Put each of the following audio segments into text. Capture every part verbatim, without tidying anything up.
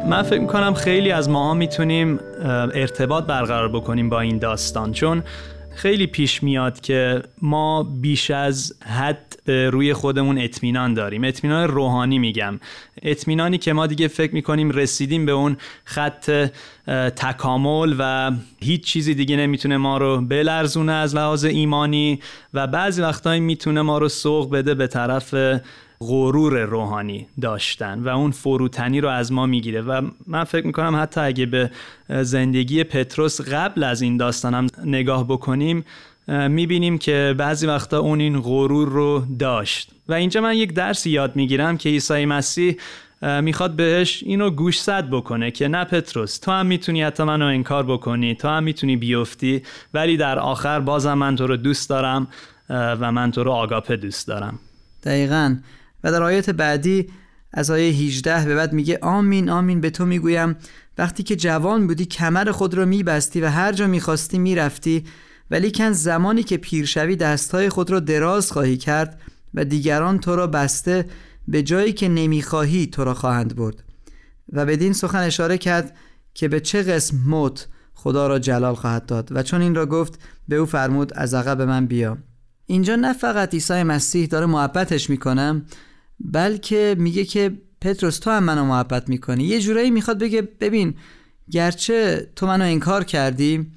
من فکر میکنم خیلی از ماها میتونیم ارتباط برقرار بکنیم با این داستان، چون خیلی پیش میاد که ما بیش از حد به روی خودمون اطمینان داریم. اطمینان روحانی میگم، اطمینانی که ما دیگه فکر میکنیم رسیدیم به اون خط تکامل و هیچ چیزی دیگه نمیتونه ما رو بلرزونه از لحاظ ایمانی، و بعضی وقتایی میتونه ما رو سوق بده به طرف غرور روحانی داشتن و اون فروتنی رو از ما میگیره. و من فکر میکنم حتی اگه به زندگی پتروس قبل از این داستانم نگاه بکنیم میبینیم که بعضی وقتا اون این غرور رو داشت. و اینجا من یک درسی یاد میگیرم که عیسی مسیح میخواد بهش اینو گوشزد بکنه که نه پتروس، تو هم میتونی حتی منو انکار بکنی، تو هم میتونی بیفتی، ولی در آخر بازم من تو رو دوست دارم و من تو رو آگاپه دوست دارم. دقیقاً. و در آیات بعدی از آیه هجده به بعد میگه آمین آمین به تو میگویم وقتی که جوان بودی کمر خود رو میبستی و هر جا میخواستی میرفتی، ولی کن زمانی که پیر شوی دستهای خود رو دراز خواهی کرد و دیگران تو را بسته به جایی که نمیخواهی تو را خواهند برد. و بدین سخن اشاره کرد که به چه قسم موت خدا را جلال خواهد داد، و چون این را گفت به او فرمود از عقب من بیا. اینجا نه فقط عیسی مسیح داره محبتش میکنه، بلکه میگه که پتروس تو هم منو محبت میکنی. یه جورایی میخواد بگه ببین گرچه تو منو انکار کردی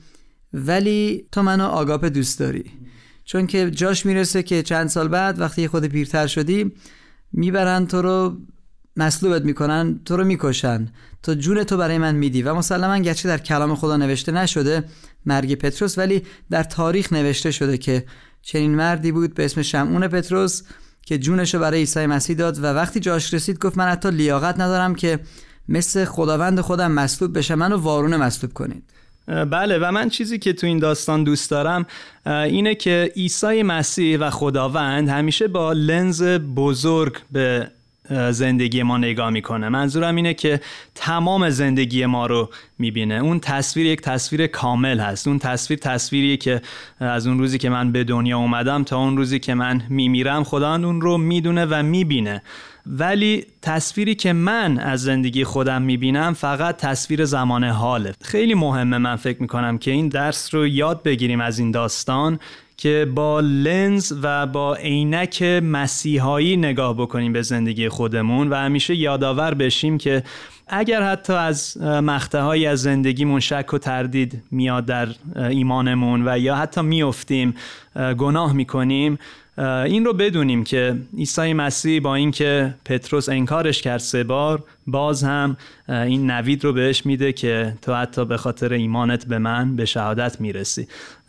ولی تو منو آگاپه دوست داری. چون که جاش میرسه که چند سال بعد وقتی خود پیرتر شدی میبرن تو رو مصلوبت میکنن، تو رو میکشن، تو جون تو برای من میدی. و مسلما گرچه در کلام خدا نوشته نشده مرگ پتروس، ولی در تاریخ نوشته شده که چنین مردی بود به اسم شمعون پتروس که جونشو برای عیسی مسیح داد و وقتی جاش رسید گفت من حتی لیاقت ندارم که مثل خداوند خودم مصلوب بشه، منو وارونه مصلوب کنید. بله، و من چیزی که تو این داستان دوست دارم اینه که عیسی مسیح و خداوند همیشه با لنز بزرگ به زندگی ما نگاه میکنه. منظورم اینه که تمام زندگی ما رو میبینه. اون تصویر یک تصویر کامل هست. اون تصویر تصویریه که از اون روزی که من به دنیا اومدم تا اون روزی که من میمیرم خداوند اون رو میدونه و میبینه. ولی تصویری که من از زندگی خودم میبینم فقط تصویر زمان حاله. خیلی مهمه، من فکر میکنم که این درس رو یاد بگیریم از این داستان که با لنز و با عینک مسیحایی نگاه بکنیم به زندگی خودمون و همیشه یادآور بشیم که اگر حتی از مقطع‌هایی از زندگیمون شک و تردید میاد در ایمانمون و یا حتی میافتیم گناه میکنیم، این رو بدونیم که عیسی مسیح با اینکه پتروس انکارش کرد سه بار، باز هم این نوید رو بهش میده که تو حتی به خاطر ایمانت به من به شهادت میرسی.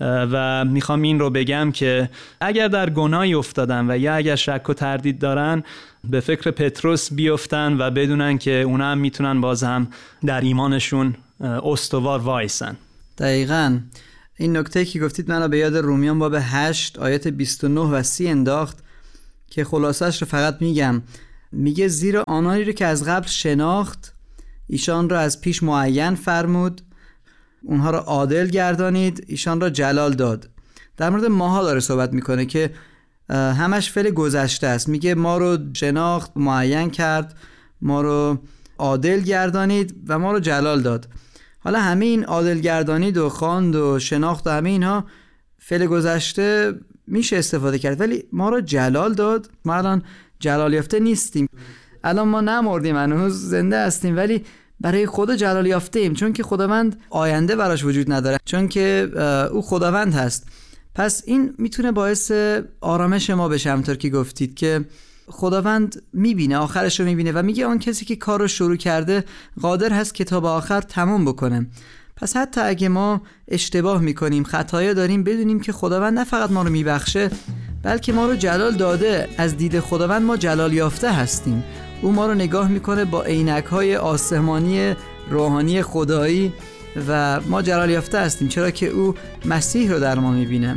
و میخوام این رو بگم که اگر در گناهی افتادن و یا اگر شک و تردید دارن به فکر پتروس بیفتن و بدونن که اونا هم میتونن باز هم در ایمانشون استوار وایسن. دقیقاً. این نکته که گفتید منو به یاد رومیان باب هشت آیات بیست و نه و سی انداخت که خلاصش رو فقط میگم. میگه زیرا آنانی رو که از قبل شناخت ایشان را از پیش معین فرمود، اونها را عادل گردانید، ایشان را جلال داد. در مورد ماها داره صحبت میکنه که همش فعل گذشته است. میگه ما رو شناخت، معین کرد، ما رو عادل گردانید و ما رو جلال داد. حالا همه این عادل گردانید و خواند و شناخت و همه اینها فعل گذشته میشه استفاده کرد، ولی ما رو جلال داد. ما الان جلال یافته نیستیم، الان ما نمردیم، هنوز زنده هستیم، ولی برای خدا جلال یافته ایم، چون که خداوند آینده براش وجود نداره، چون که او خداوند هست. پس این میتونه باعث آرامش ما بشه، همونطور که گفتید که خداوند میبینه، آخرش رو میبینه و میگه اون کسی که کار رو شروع کرده قادر هست که تا به آخر تموم بکنه. پس حتی اگه ما اشتباه میکنیم، خطایا داریم، بدونیم که خداوند نه فقط ما رو میبخشه بلکه ما رو جلال داده. از دید خداوند ما جلال یافته هستیم. او ما رو نگاه میکنه با عینک‌های آسمانی روحانی خدایی و ما جلال یافته هستیم، چرا که او مسیح رو در ما میبینه.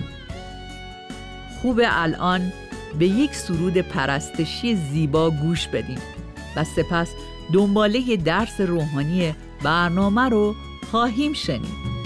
خوبه الان به یک سرود پرستشی زیبا گوش بدیم و سپس دنباله درس روحانی برنامه رو خواهیم شنید.